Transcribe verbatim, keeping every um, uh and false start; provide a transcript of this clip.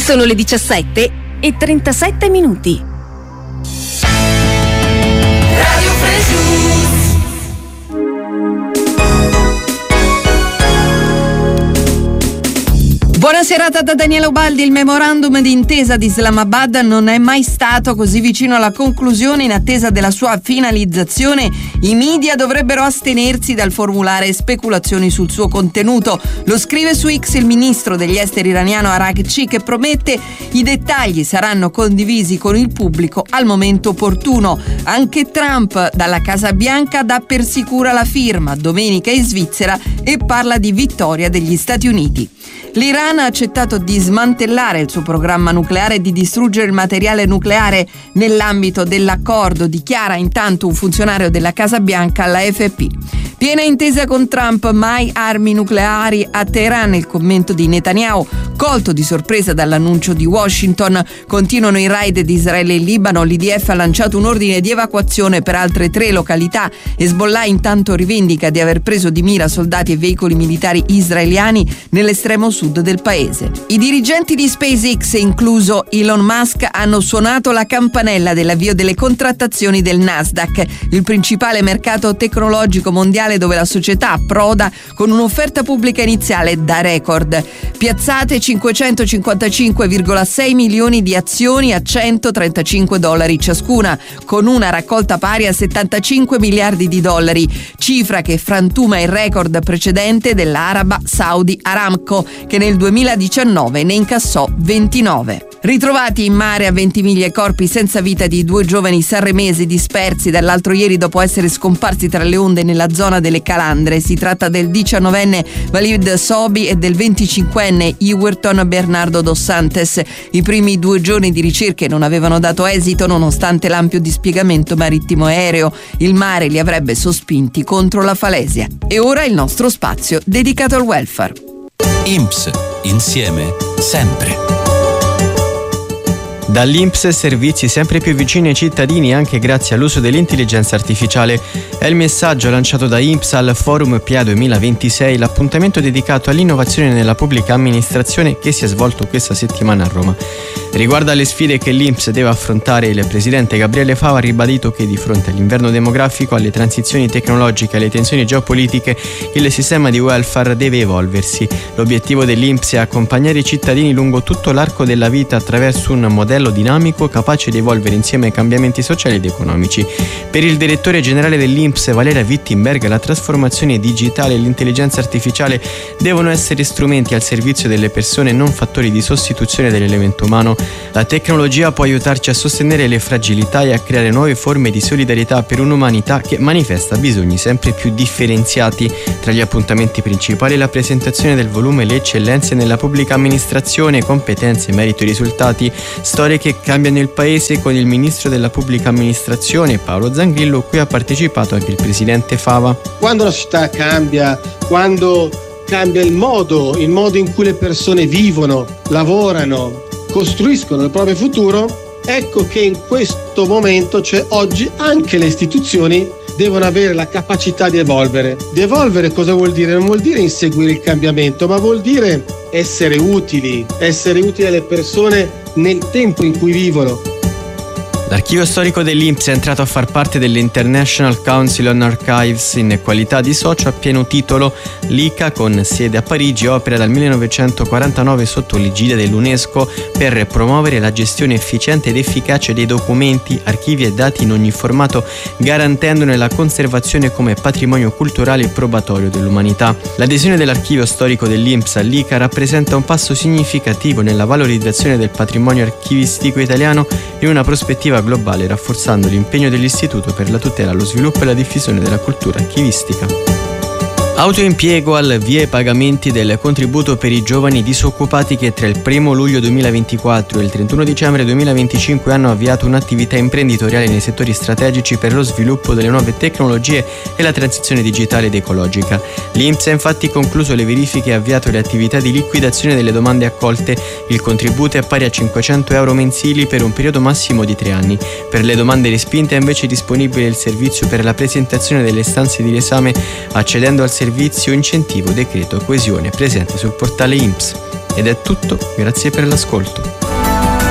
Sono le diciassette e trentasette minuti. Radio Fresh News. Buona serata da Daniela Ubaldi. Il memorandum di intesa di Islamabad non è mai stato così vicino alla conclusione. In attesa della sua finalizzazione, i media dovrebbero astenersi dal formulare speculazioni sul suo contenuto. Lo scrive su X il ministro degli esteri iraniano Araghchi, che promette i dettagli saranno condivisi con il pubblico al momento opportuno. Anche Trump dalla Casa Bianca dà per sicura la firma domenica in Svizzera e parla di vittoria degli Stati Uniti. L'Iran ha accettato di smantellare il suo programma nucleare e di distruggere il materiale nucleare nell'ambito dell'accordo, dichiara intanto un funzionario della Casa Bianca alla F P. Piena intesa con Trump, mai armi nucleari a Teheran. Il commento di Netanyahu, colto di sorpresa dall'annuncio di Washington. Continuano i raid di Israele in Libano. L'I D F ha lanciato un ordine di evacuazione per altre tre località. Hezbollah intanto rivendica di aver preso di mira soldati e veicoli militari israeliani nell'estremo sud del paese. I dirigenti di SpaceX, incluso Elon Musk, hanno suonato la campanella dell'avvio delle contrattazioni del Nasdaq, il principale mercato tecnologico mondiale, dove la società approda con un'offerta pubblica iniziale da record. Piazzate cinquecentocinquantacinque virgola sei milioni di azioni a centotrentacinque dollari ciascuna, con una raccolta pari a settantacinque miliardi di dollari, cifra che frantuma il record precedente dell'araba Saudi Aramco, che nel duemiladiciannove ne incassò ventinove. Ritrovati in mare a Ventimiglia i corpi senza vita di due giovani sanremesi dispersi dall'altro ieri dopo essere scomparsi tra le onde nella zona delle Calandre. Si tratta del diciannovenne Walid Sobi e del venticinquenne Iwerton Bernardo dos Santos. I primi due giorni di ricerche non avevano dato esito nonostante l'ampio dispiegamento marittimo e aereo. Il mare li avrebbe sospinti contro la falesia. E ora il nostro spazio dedicato al welfare. I N P S, insieme, sempre. Dall'I N P S servizi sempre più vicini ai cittadini anche grazie all'uso dell'intelligenza artificiale. È il messaggio lanciato da I N P S al Forum P A duemilaventisei, l'appuntamento dedicato all'innovazione nella pubblica amministrazione che si è svolto questa settimana a Roma. Riguardo alle sfide che l'I N P S deve affrontare, il presidente Gabriele Fava ha ribadito che di fronte all'inverno demografico, alle transizioni tecnologiche e alle tensioni geopolitiche, il sistema di welfare deve evolversi. L'obiettivo dell'I N P S è accompagnare i cittadini lungo tutto l'arco della vita attraverso un modello dinamico capace di evolvere insieme ai cambiamenti sociali ed economici. Per il direttore generale dell'I N P S Valeria Wittenberg, la trasformazione digitale e l'intelligenza artificiale devono essere strumenti al servizio delle persone, non fattori di sostituzione dell'elemento umano. La tecnologia può aiutarci a sostenere le fragilità e a creare nuove forme di solidarietà per un'umanità che manifesta bisogni sempre più differenziati. Tra gli appuntamenti principali la presentazione del volume Le eccellenze nella pubblica amministrazione, competenze, merito e risultati, storie che cambiano il paese, con il ministro della pubblica amministrazione Paolo Zangrillo, cui ha partecipato anche il presidente Fava. Quando la società cambia, quando cambia il modo, il modo in cui le persone vivono, lavorano, costruiscono il proprio futuro, ecco che in questo momento, cioè oggi, anche le istituzioni devono avere la capacità di evolvere. Di evolvere cosa vuol dire? Non vuol dire inseguire il cambiamento, ma vuol dire essere utili, essere utili alle persone nel tempo in cui vivono. L'archivio storico dell'I N P S è entrato a far parte dell'International Council on Archives in qualità di socio a pieno titolo. L'I C A, con sede a Parigi, opera dal millenovecentoquarantanove sotto l'egida dell'UNESCO per promuovere la gestione efficiente ed efficace dei documenti, archivi e dati in ogni formato, garantendone la conservazione come patrimonio culturale e probatorio dell'umanità. L'adesione dell'archivio storico dell'I N P S all'I C A rappresenta un passo significativo nella valorizzazione del patrimonio archivistico italiano in una prospettiva globale, rafforzando l'impegno dell'Istituto per la tutela, lo sviluppo e la diffusione della cultura archivistica. Autoimpiego al via i pagamenti del contributo per i giovani disoccupati che tra il primo luglio duemilaventiquattro e il trentuno dicembre duemilaventicinque hanno avviato un'attività imprenditoriale nei settori strategici per lo sviluppo delle nuove tecnologie e la transizione digitale ed ecologica. L'I N P S ha infatti concluso le verifiche e avviato le attività di liquidazione delle domande accolte. Il contributo è pari a cinquecento euro mensili per un periodo massimo di tre anni. Per le domande respinte è invece disponibile il servizio per la presentazione delle istanze di riesame accedendo al servizio incentivo decreto coesione presente sul portale I N P S. Ed è tutto, grazie per l'ascolto.